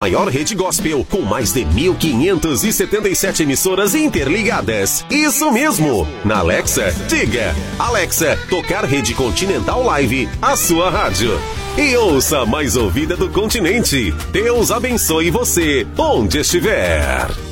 maior rede gospel, com mais de 1.577 emissoras interligadas. Isso mesmo! Na Alexa, diga: Alexa, tocar Rede Continental Live, a sua rádio. E ouça a mais ouvida do continente. Deus abençoe você, onde estiver.